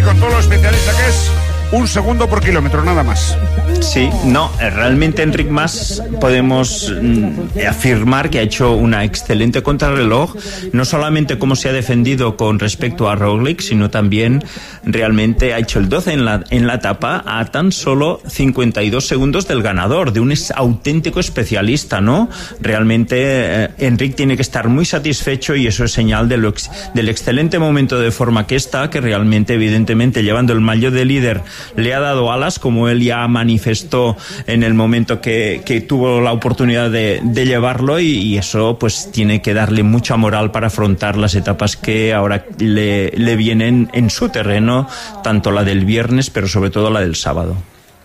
con todo lo especialista que es, 1 segundo por kilómetro, nada más. Sí, no, realmente Enric Mas podemos afirmar que ha hecho una excelente contrarreloj, no solamente cómo se ha defendido con respecto a Roglic, sino también realmente ha hecho el 12 en la etapa a tan solo 52 segundos del ganador, de un auténtico especialista, ¿no? Realmente Enric tiene que estar muy satisfecho y eso es señal del excelente momento de forma que está, que realmente, evidentemente, llevando el maillot de líder le ha dado alas, como él ya manifestó en el momento que tuvo la oportunidad de llevarlo, y eso pues tiene que darle mucha moral para afrontar las etapas que ahora le vienen en su terreno, tanto la del viernes pero sobre todo la del sábado.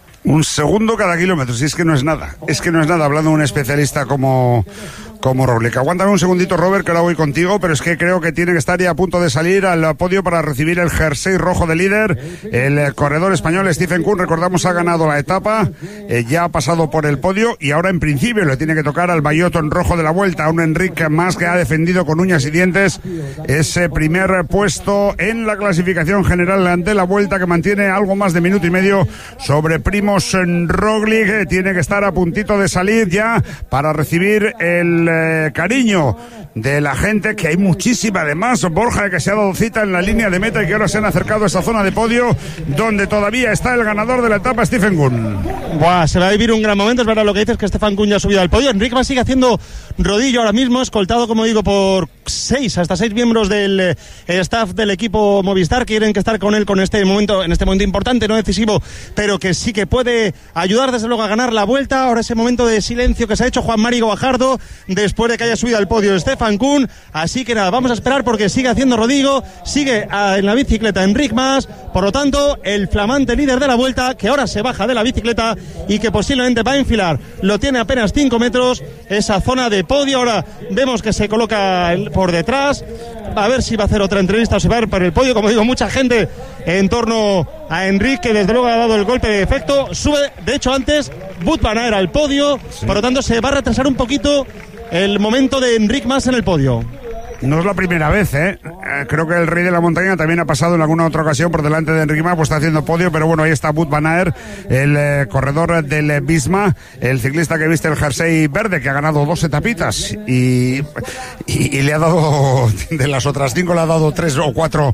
1 segundo cada kilómetro, si es que no es nada, hablando de un especialista como Roglic. Aguántame un segundito, Robert, que ahora voy contigo, pero es que creo que tiene que estar ya a punto de salir al podio para recibir el jersey rojo de líder. El corredor español Stephen Kuhn, recordamos, ha ganado la etapa, ya ha pasado por el podio y ahora en principio le tiene que tocar al maillot rojo de la Vuelta, a un Enric Mas que ha defendido con uñas y dientes ese primer puesto en la clasificación general de la Vuelta, que mantiene algo más de minuto y medio sobre Primož Roglic. Tiene que estar a puntito de salir ya para recibir el cariño de la gente, que hay muchísima además, Borja, que se ha dado cita en la línea de meta y que ahora se han acercado a esa zona de podio donde todavía está el ganador de la etapa, Stephen Kuhn. Buah, se va a vivir un gran momento. Es verdad lo que dices, que Stephen Kuhn ya ha subido al podio. Enric Mas sigue haciendo rodillo ahora mismo, escoltado, como digo, por hasta seis miembros del staff del equipo Movistar, que quieren que estar con él en este momento importante, no decisivo, pero que sí que puede ayudar desde luego a ganar la Vuelta. Ahora ese momento de silencio que se ha hecho Juan Mari Guajardo después de que haya subido al podio Stephen Kuhn. Así que nada, vamos a esperar porque sigue haciendo rodillo, sigue en la bicicleta Enric Mas. Por lo tanto, el flamante líder de la Vuelta, que ahora se baja de la bicicleta y que posiblemente va a enfilar, lo tiene apenas 5 metros, esa zona de podio. Ahora vemos que se coloca por detrás, a ver si va a hacer otra entrevista o se va a ir por el podio. Como digo, mucha gente en torno a Enric, que desde luego ha dado el golpe de efecto. Sube, de hecho antes, Wout van Aert al podio, sí. Por lo tanto se va a retrasar un poquito el momento de Enric Mas en el podio. No es la primera vez, creo que el rey de la montaña también ha pasado en alguna otra ocasión por delante de Enric Mas, pues está haciendo podio, pero bueno, ahí está Wout van Aert, el corredor del Visma, el ciclista que viste el jersey verde, que ha ganado 2 etapitas y le ha dado, de las otras 5 le ha dado 3 o 4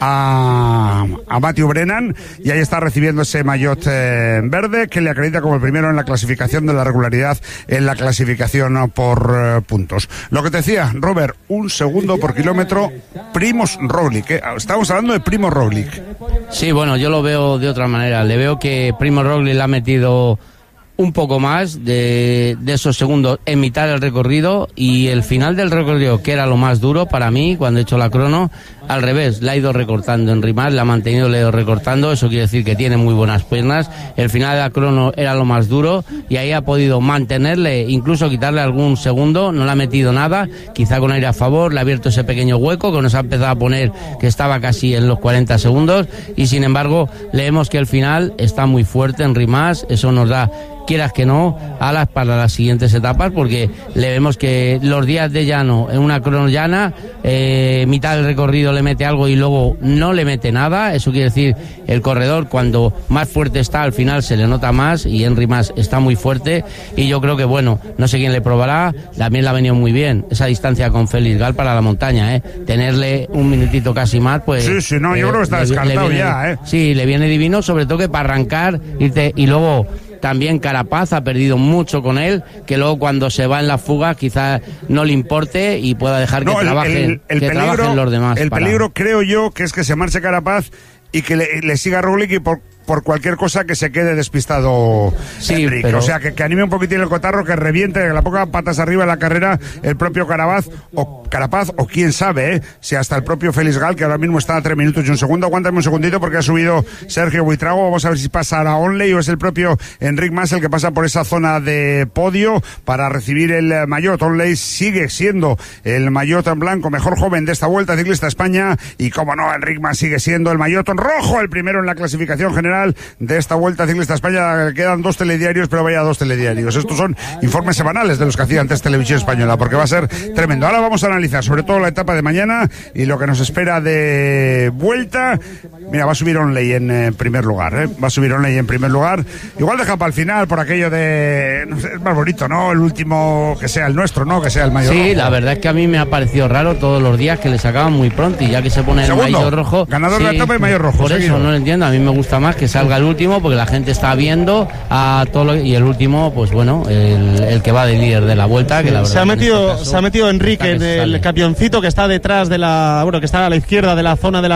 a Matthew Brennan, y ahí está recibiendo ese maillot verde que le acredita como el primero en la clasificación de la regularidad, en la clasificación por puntos. Lo que te decía, Robert, 1 segundo por kilómetro, Primož Roglic, estamos hablando de Primož Roglic. Sí, bueno, yo lo veo de otra manera. Le veo que Primož Roglic le ha metido un poco más de esos segundos en mitad del recorrido, y el final del recorrido, que era lo más duro para mí cuando he hecho la crono, al revés, la ha ido recortando. Enric Mas la ha mantenido, la ha ido recortando. Eso quiere decir que tiene muy buenas piernas. El final de la crono era lo más duro y ahí ha podido mantenerle, incluso quitarle algún segundo. No le ha metido nada, quizá con aire a favor le ha abierto ese pequeño hueco que nos ha empezado a poner, que estaba casi en los 40 segundos, y sin embargo leemos que el final está muy fuerte Enric Mas. Eso nos da, quieras que no, alas para las siguientes etapas, porque le vemos que los días de llano, en una crono llana, mitad del recorrido le mete algo y luego no le mete nada. Eso quiere decir, el corredor cuando más fuerte está, al final se le nota más, y Enric Mas está muy fuerte, y yo creo que, bueno, no sé quién le probará, también le ha venido muy bien esa distancia con Félix Gal para la montaña, tenerle un minutito casi más, pues sí, no, yo creo que está descartado ya, Sí, le viene divino, sobre todo que para arrancar, irte, y luego también Carapaz ha perdido mucho con él, que luego cuando se va en la fuga quizás no le importe y pueda dejar que trabajen los demás. El peligro, creo yo, que es que se marche Carapaz y que le siga Roglic, y por cualquier cosa que se quede despistado Enric. Pero... O sea, que anime un poquitín el cotarro, que reviente, que la ponga patas arriba en la carrera el propio Carapaz, o quién sabe, si hasta el propio Félix Gal, que ahora mismo está a 3 minutos y un segundo. Aguántame un segundito porque ha subido Sergio Buitrago. Vamos a ver si pasa a Onley o es el propio Enric Mas el que pasa por esa zona de podio para recibir el maillot. Onley sigue siendo el maillot en blanco mejor joven de esta Vuelta Ciclista España, y como no, Enric Mas sigue siendo el maillot en rojo, el primero en la clasificación general general de esta Vuelta Ciclista a España. Quedan 2 telediarios, pero vaya 2 telediarios. Estos son informes semanales de los que hacía antes Televisión Española, porque va a ser tremendo. Ahora vamos a analizar sobre todo la etapa de mañana y lo que nos espera de vuelta. Mira, va a subir Onley en primer lugar, ¿eh? Va a subir Onley en primer lugar. Igual deja para el final por aquello de... No sé, es más bonito, ¿no? El último que sea el nuestro, ¿no? Que sea el mayor rojo. Sí, la verdad es que a mí me ha parecido raro todos los días que le sacaban muy pronto, y ya que se pone el maillot rojo... Ganador de la etapa y maillot rojo. Por seguido. eso no lo entiendo. A mí me gusta más que salga el último, porque la gente está viendo a todo y el último, pues bueno, el que va de líder de la Vuelta, que la verdad... Se ha metido Enrique en el camioncito que está detrás de la... Bueno, que está a la izquierda de la zona de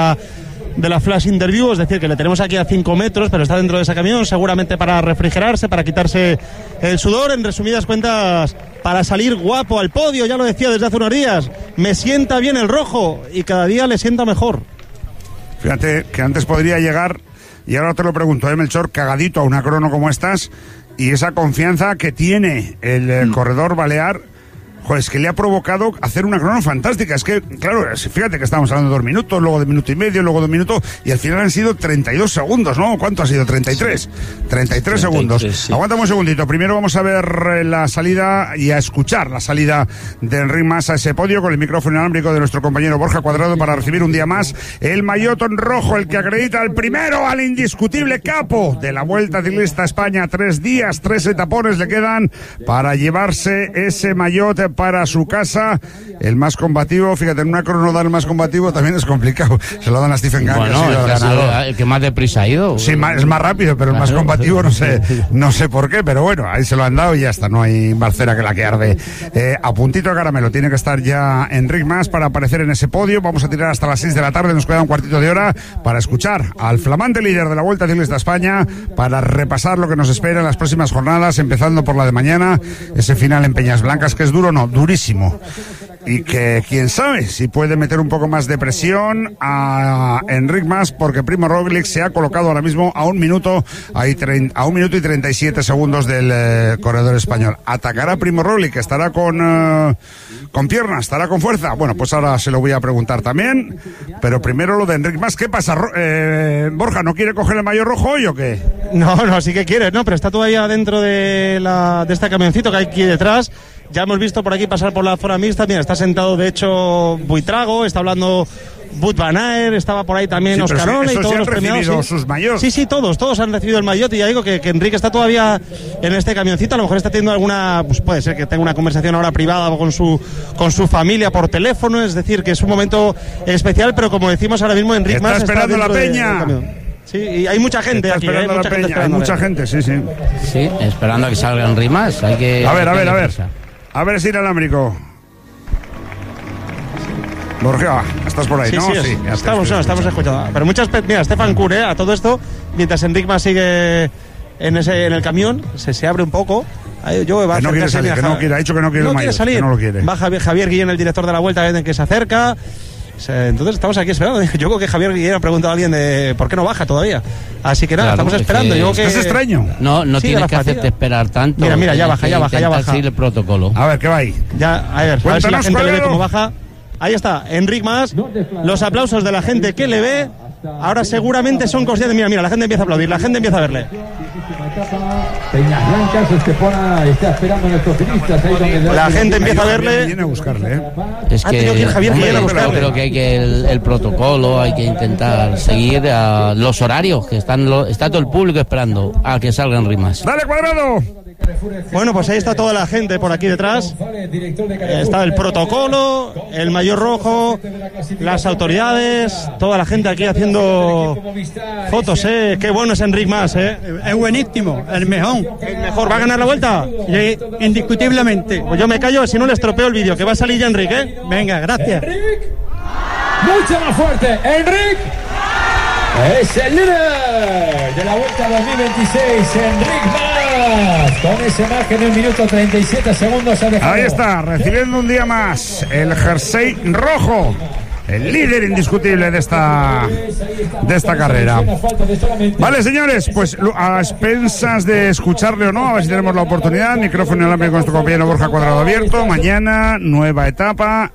la flash interview, es decir, que le tenemos aquí a 5 metros, pero está dentro de ese camión, seguramente para refrigerarse, para quitarse el sudor. En resumidas cuentas, para salir guapo al podio, ya lo decía desde hace unos días, me sienta bien el rojo y cada día le sienta mejor. Fíjate que antes podría llegar, y ahora te lo pregunto, Melchor, cagadito a una crono como estas, y esa confianza que tiene el corredor balear. Joder, es que le ha provocado hacer una crono fantástica. Es que, claro, fíjate que estamos hablando de 2 minutos, luego de 1 minuto y medio, luego de 1 minuto, y al final han sido 32 segundos, ¿no? ¿Cuánto ha sido? 33. 33 segundos. Sí. Aguántame un segundito. Primero vamos a ver la salida y a escuchar la salida de Enric Mas a ese podio con el micrófono inalámbrico de nuestro compañero Borja Cuadrado para recibir un día más el maillot rojo, el que acredita al primero, al indiscutible capo de la Vuelta Ciclista a España. 3 días, 3 etapones le quedan para llevarse ese maillot para su casa. El más combativo, fíjate, en una crono dar el más combativo también es complicado. Se lo dan a Stephen Gang. Bueno, el que más deprisa ha ido. Sí, es más rápido, pero el más combativo no sé por qué, pero bueno, ahí se lo han dado y ya está, no hay más cera que la que arde. A puntito de caramelo tiene que estar ya Enric Mas para aparecer en ese podio. Vamos a tirar hasta las 6 de la tarde, nos queda un cuartito de hora para escuchar al flamante líder de la Vuelta Ciclista a España, para repasar lo que nos espera en las próximas jornadas, empezando por la de mañana, ese final en Peñas Blancas, que es duro, no, durísimo, y que quién sabe si puede meter un poco más de presión a Enric Mas, porque Primo Roglic se ha colocado ahora mismo a 1 minuto a 1 minuto y 37 segundos del corredor español. ¿Atacará Primo Roglic? ¿Estará con piernas? ¿Estará con fuerza? Bueno, pues ahora se lo voy a preguntar también, pero primero lo de Enric Mas. ¿Qué pasa? Borja, ¿no quiere coger el maillot rojo hoy o qué? No, sí que quiere, no, pero está todavía dentro de este camioncito que hay aquí detrás. Ya hemos visto por aquí pasar por la zona mixta. Mira, está sentado de hecho Buitrago, está hablando Wout van Aert, estaba por ahí también Oscarone y todos los premiados. Sus maillots. Sí, todos han recibido el maillot, y ya digo que Enrique está todavía en este camioncito. A lo mejor está teniendo alguna, pues puede ser que tenga una conversación ahora privada con su familia por teléfono, es decir, que es un momento especial, pero como decimos ahora mismo, Enric Mas está esperando la peña. Sí, y hay mucha gente aquí, hay mucha gente, sí. Sí, esperando a que salga Enric Mas. A ver. A ver, es inalámbrico. Borja, estás por ahí, ¿no? Sí, estamos escuchando. Pero mira, Stefan Kuhn, a todo esto, mientras Enric Mas sigue en el camión, se abre un poco. Que no quiere salir, ha dicho que no quiere el maillot, salir. Que no lo quiere. Va Javier Guillén, el director de la Vuelta, que se acerca. Entonces estamos aquí esperando. Yo creo que Javier Guillén ha preguntado a alguien de por qué no baja todavía. Así que nada, estamos esperando. Es extraño. No tienes que hacerte esperar tanto. Mira, ya baja. Seguir el protocolo. A ver, ¿qué va ahí? A ver si la gente le ve cómo baja. Ahí está, Enric Mas. Los aplausos de la gente que le ve. Ahora seguramente son conscientes. Mira, la gente empieza a aplaudir, la gente empieza a verle. Peñas Blancas, está esperando a nuestros turistas. La gente empieza a verle. Viene a buscarle, Es que Javier yo creo que hay que el protocolo, hay que intentar seguir los horarios, que está todo el público esperando a que salgan Enric Mas. ¡Dale, Cuadrado! Bueno, pues ahí está toda la gente por aquí detrás. Está el protocolo, el maillot rojo, las autoridades, toda la gente aquí haciendo fotos, Qué bueno es Enric Mas, Es buenísimo, el mejor. ¿El mejor? ¿Va a ganar la Vuelta? Sí, indiscutiblemente. Pues yo me callo, si no le estropeo el vídeo, que va a salir ya Enric, Venga, gracias. Enric, mucho más fuerte. Enric es el líder de la Vuelta 2026, Enric Mas, con ese margen de 1 minuto 37 segundos. Ahí está, recibiendo un día más el jersey rojo, el líder indiscutible de esta carrera. Vale, señores, pues a expensas de escucharle o no, a ver si tenemos la oportunidad. Micrófono inalámbrico con nuestro compañero Borja Cuadrado abierto. Mañana, nueva etapa,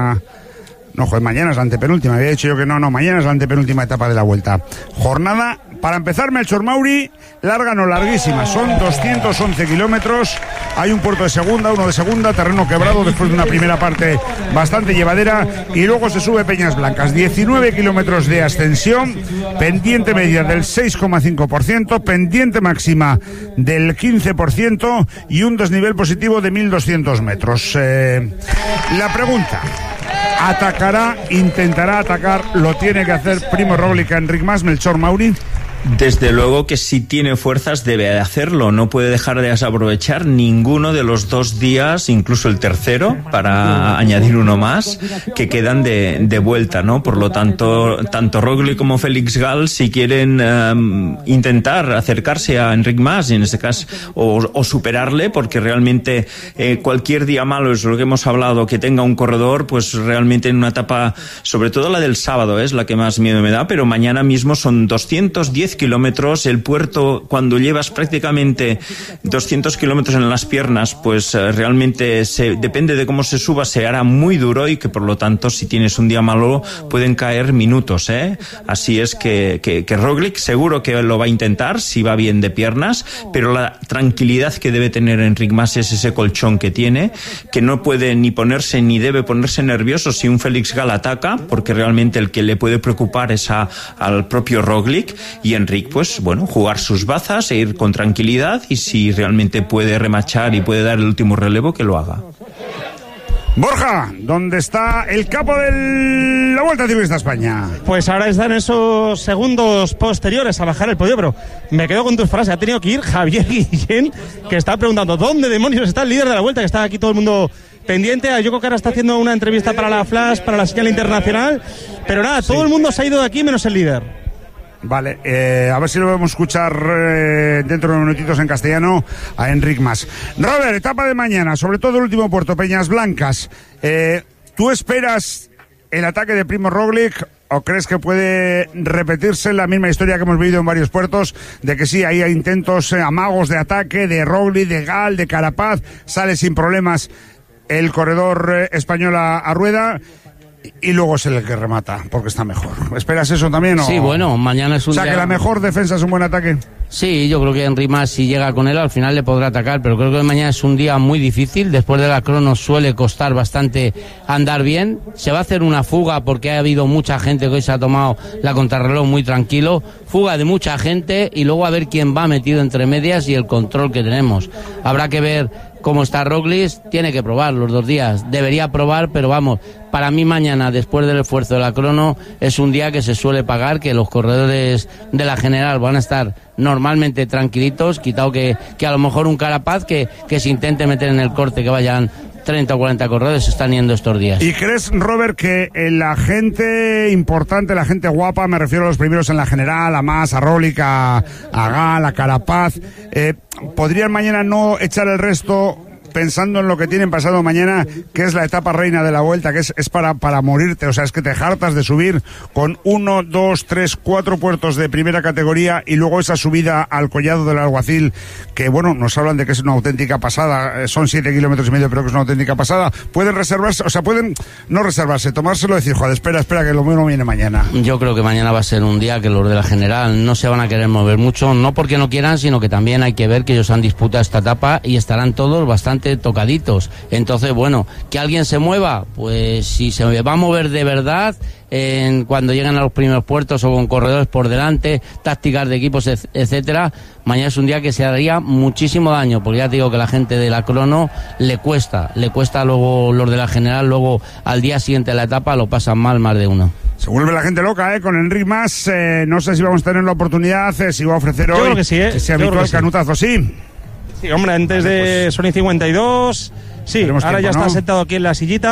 mañana es la antepenúltima. Había dicho yo que no, mañana es la antepenúltima etapa de la Vuelta. Jornada para empezar, Melchor Mauri, larga no larguísima, son 211 kilómetros, hay un puerto de segunda, uno de segunda, terreno quebrado después de una primera parte bastante llevadera, y luego se sube Peñas Blancas, 19 kilómetros de ascensión, pendiente media del 6,5%, pendiente máxima del 15% y un desnivel positivo de 1.200 metros. La pregunta: ¿atacará, intentará atacar, lo tiene que hacer Primo Roglic a Enric Mas, Melchor Mauri? Desde luego que si tiene fuerzas debe hacerlo, no puede dejar de desaprovechar ninguno de los 2 días, incluso el tercero, para añadir uno más, que quedan de vuelta, ¿no? Por lo tanto, tanto Roglic como Félix Gall, si quieren intentar acercarse a Enric Mas, en este caso, o superarle, porque realmente cualquier día malo, es lo que hemos hablado, que tenga un corredor, pues realmente en una etapa, sobre todo la del sábado, es la que más miedo me da, pero mañana mismo son 210 kilómetros, el puerto, cuando llevas prácticamente 200 kilómetros en las piernas, pues realmente depende de cómo se suba, se hará muy duro, y que por lo tanto, si tienes un día malo, pueden caer minutos, Así es que Roglic seguro que lo va a intentar, si va bien de piernas, pero la tranquilidad que debe tener Enric Mas es ese colchón que tiene, que no puede ni ponerse ni debe ponerse nervioso si un Félix Gall ataca, porque realmente el que le puede preocupar es al propio Roglic, y Enric, pues bueno, jugar sus bazas e ir con tranquilidad, y si realmente puede remachar y puede dar el último relevo, que lo haga. Borja, ¿dónde está el capo de la Vuelta Ciclista a España? Pues ahora están esos segundos posteriores a bajar el podio, pero me quedo con tus frases. Ha tenido que ir Javier Guillén, que está preguntando ¿dónde demonios está el líder de la Vuelta? Que está aquí todo el mundo pendiente. A Yoko, que ahora está haciendo una entrevista para la Flash, para la señal internacional, pero nada, todo el mundo se ha ido de aquí menos el líder. Vale, a ver si lo podemos escuchar dentro de unos minutitos en castellano a Enric Mas. Robert, etapa de mañana, sobre todo el último puerto, Peñas Blancas. ¿Tú esperas el ataque de Primo Roglic o crees que puede repetirse la misma historia que hemos vivido en varios puertos, de que sí, hay intentos, amagos de ataque de Roglic, de Gall, de Carapaz, sale sin problemas el corredor español a rueda, y luego es el que remata, porque está mejor? ¿Esperas eso también? Sí, bueno, mañana es un día... O sea, que la mejor defensa es un buen ataque. Sí, yo creo que Enric Mas, si llega con él, al final le podrá atacar, pero creo que mañana es un día muy difícil. Después de la crono suele costar bastante andar bien. Se va a hacer una fuga, porque ha habido mucha gente que hoy se ha tomado la contrarreloj muy tranquilo. Fuga de mucha gente, y luego a ver quién va metido entre medias y el control que tenemos. Habrá que ver cómo está Roglic, tiene que probar los 2 días. Debería probar, pero vamos, para mí mañana, después del esfuerzo de la crono, es un día que se suele pagar, que los corredores de la general van a estar normalmente tranquilitos, quitado que a lo mejor un Carapaz que se intente meter en el corte, que vayan 30 o 40 corredores, se están yendo estos días. ¿Y crees, Robert, que la gente importante, la gente guapa, me refiero a los primeros en la general, a Mas, a Roglic, a Gall, a Carapaz, podrían mañana no echar el resto, pensando en lo que tienen pasado mañana, que es la etapa reina de la Vuelta, que es para morirte? O sea, es que te hartas de subir con 1, 2, 3, 4 puertos de primera categoría, y luego esa subida al Collado del Alguacil, que bueno, nos hablan de que es una auténtica pasada, son 7,5 kilómetros, pero que es una auténtica pasada. Pueden reservarse, o sea, pueden no reservarse, tomárselo y decir, joder, espera, que lo mío viene mañana. Yo creo que mañana va a ser un día que los de la general no se van a querer mover mucho, no porque no quieran, sino que también hay que ver que ellos han disputado esta etapa y estarán todos bastante tocaditos. Entonces, bueno, que alguien se mueva, pues si se va a mover de verdad, cuando lleguen a los primeros puertos o con corredores por delante, tácticas de equipos, etcétera, mañana es un día que se haría muchísimo daño, porque ya te digo que la gente de la crono le cuesta luego, los de la general, luego al día siguiente de la etapa lo pasan mal más de uno. Se vuelve la gente loca, con Enric Mas. No sé si vamos a tener la oportunidad, si va a ofrecer hoy. Yo creo que sí, que sea habitual canutazo, sí. Sí, hombre, antes de Sony 52, sí, ahora tiempo, ya está sentado aquí en la sillita.